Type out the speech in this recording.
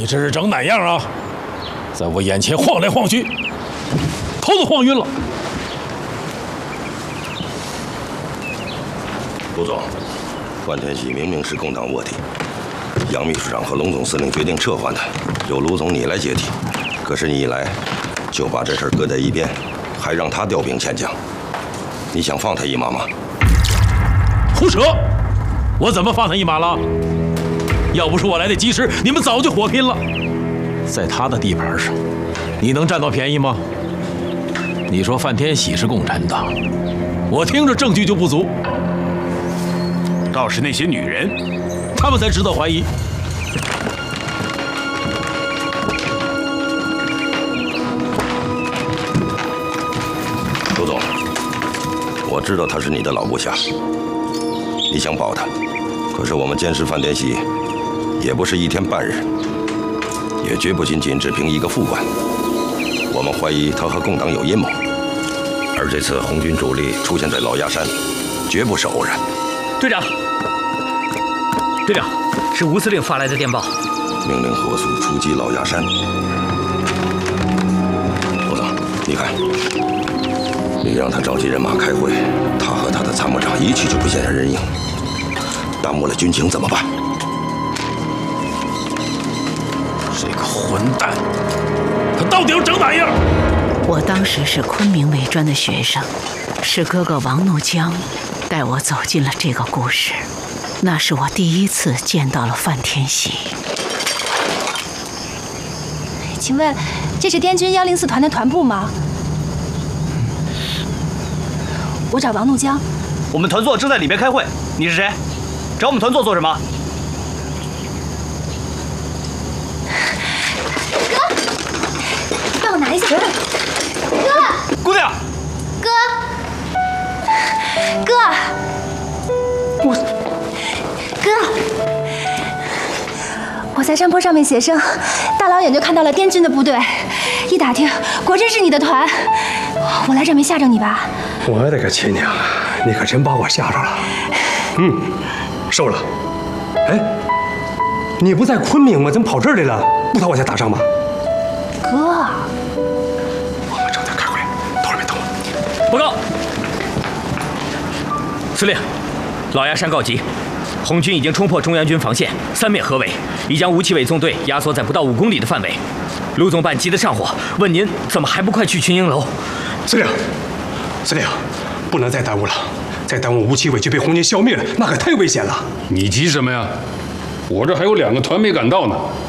你这是整哪样啊？在我眼前晃来晃去，头都晃晕了。 陆总，范天喜明明是共党卧底，杨秘书长和龙总司令决定撤换他，由卢总你来接替。可是你一来，就把这事儿搁在一边，还让他调兵遣将，你想放他一马吗？ 胡扯！我怎么放他一马了？要不是我来得及时，你们早就火拼了。在他的地盘上，你能占到便宜吗？你说范天喜是共产党，我听着证据就不足。 倒是那些女人， 他们才值得怀疑。 陆总，我知道他是你的老部下，你想保他，可是我们监视范天喜，也不是一天半日，也绝不仅仅只凭一个副官。我们怀疑他和共党有阴谋，而这次红军主力出现在老鸭山，绝不是偶然。 队长，队长，是吴司令发来的电报， 命令火速出击老鸭山。陆总，你看，你让他召集人马开会，他和他的参谋长一去就不见人影，耽误了军情怎么办？ 这个混蛋，他到底要整哪样？ 我当时是昆明卫专的学生，是哥哥王怒江带我走进了这个故事。那是我第一次见到了范天喜。 请问，这是滇军104团的团部吗？我找王怒江。 我们团座正在里面开会，你是谁？找我们团座做什么？ 哥，帮我拿一下。哥， 姑娘， 哥，我在山坡上面写生，大老远就看到了滇军的部队，一打听，果真是你的团。我来这没吓着你吧？ 我的个亲娘，你可真把我吓着了。收了。哎，你不在昆明吗？怎么跑这儿来了？不逃我家打仗吗？ 哥， 我们正在开会，等会儿别动我。 报告，司令，老鸭山告急，红军已经冲破中央军防线，三面合围，已将吴奇伟纵队压缩在不到5公里的范围。卢总办急得上火，问您怎么还不快去群英楼？ 司令，不能再耽误了，再耽误吴奇伟就被红军消灭了，那可太危险了。 你急什么呀？我这还有2个团没赶到呢。